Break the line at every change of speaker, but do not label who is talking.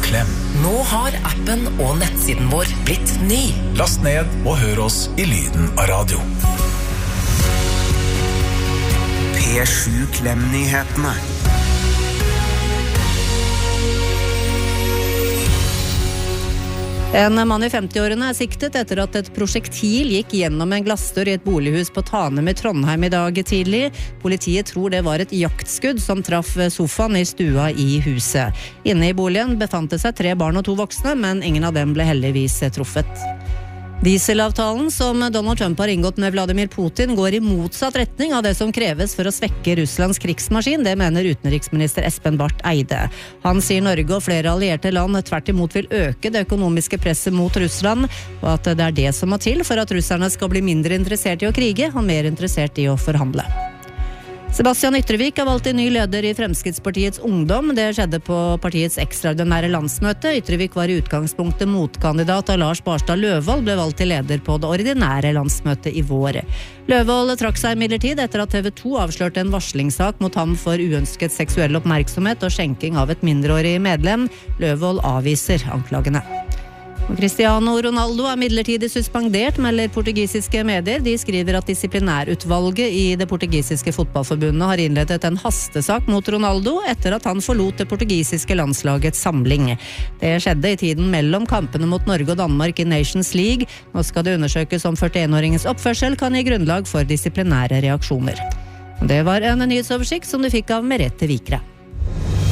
Klem.
Nå har appen og nettsiden vår blitt ny.
Last ned og hør oss i lyden av radio.
P7 Klem-nyhetene.
En mann i 50-årene siktet etter at et prosjektil gikk gjennom en glassdør i et bolighus på Tanem i Trondheim i dag tidlig. Politiet tror det var et jaktskudd som traff sofaen i stua i huset. Inne i boligen befant det seg 3 barn og 2 voksne, men ingen av dem ble heldigvis truffet. Dieselavtalen som Donald Trump har inngått med Vladimir Putin går i motsatt retning av det som kreves for å svekke Russlands krigsmaskin, det mener utenriksminister Espen Barth Eide. Han sier Norge og flere allierte land tvert imot vil øke det økonomiske presset mot Russland, og at det er det som må til for at russerne skal bli mindre interessert i å krige og mer interessert i å forhandle. Sebastian Ytrevik har valgt en ny leder i Fremskrittspartiets Ungdom. Det skjedde på partiets ekstraordinære landsmøte. Ytrevik var i utgangspunktet motkandidat da Lars Barstad Løvold ble valgt til leder på det ordinære landsmøtet i vår. Løvold trakk seg imidlertid etter at TV 2 avslørte en varslingssak mot ham for uønsket seksuell oppmerksomhet og skjenking av et mindreårig medlem. Løvold avviser anklagene. Cristiano Ronaldo er midlertidig suspendert, melder portugisiske medier. De skriver at disiplinærutvalget i det portugisiske fotballforbundet har innledet en hastesak mot Ronaldo etter at han forlot det portugisiske landslagets samling. Det skjedde i tiden mellom kampene mot Norge og Danmark i Nations League. Nå skal det undersøkes om 41-åringens oppførsel kan gi grunnlag for disiplinære reaksjoner. Det var en nyhetsoversikt som du fikk av Merete Vikre.